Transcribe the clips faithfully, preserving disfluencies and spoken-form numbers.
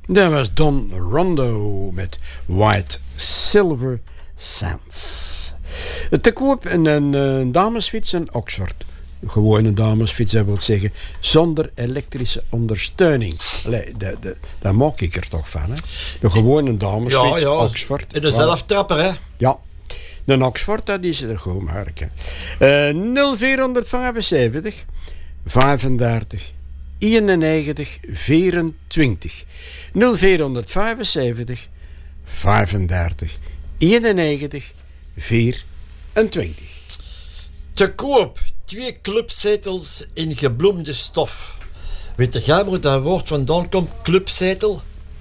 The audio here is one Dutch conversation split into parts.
Dat was Don Rondo met White Silver Sands. Te koop een, een, een damesfiets in Oxford. Gewoon een damesfiets, dat wil zeggen zonder elektrische ondersteuning. Allee, de, de, daar maak ik er toch van, hè? Een gewone damesfiets, ja, ja, Oxford. En een zelftrapper, hè? Ja. Een Oxford, dat is een goed merk. Uh, nul vierhonderdvijfenzeventig vijfendertig eenennegentig vierentwintig. nul vierhonderdvijfenzeventig vijfendertig eenennegentig vierentwintig. Te koop twee clubzetels in gebloemde stof. Weet jij waar dat woord vandaan komt? Clubzetel?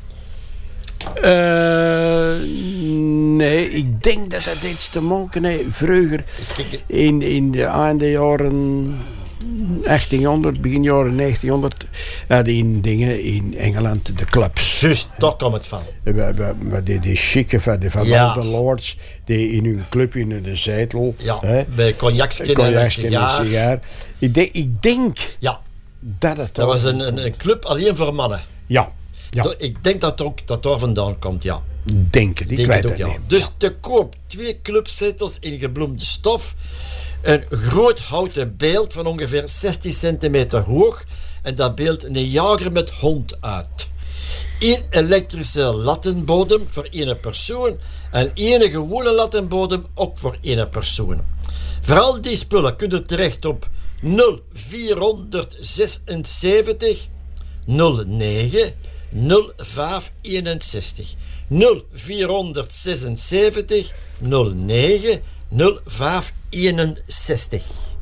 Uh, nee, ik denk dat dat iets te maken heeft. Vroeger, in, in de einde jaren achttienhonderd, begin jaren negentienhonderd, hadden in dingen in Engeland de clubs. Juist, daar komt het van. We, we, we, die, die chique van de, van ja. de lords, die in hun club in de zetel. Ja, hè, bij cognacsken en een sigaar. sigaar. Ik, denk, ik denk ja. dat het... Dat was een, een, een club alleen voor mannen. Ja. Ja. Ik denk dat ook dat daar vandaan komt, ja. Denk het, ik denk weet het ook, het ja. niet. Dus ja. te koop twee clubzetels in gebloemde stof, een groot houten beeld van ongeveer zestien centimeter hoog en dat beeld een jager met hond uit. Eén elektrische lattenbodem voor één persoon en één gewone lattenbodem ook voor één persoon. Voor al die spullen kun je terecht op nul vierhonderdzesenzeventig nul negen nul vijf eenenzestig. nul vierhonderdzesenzeventig nul negen nul vijf eenenzestig.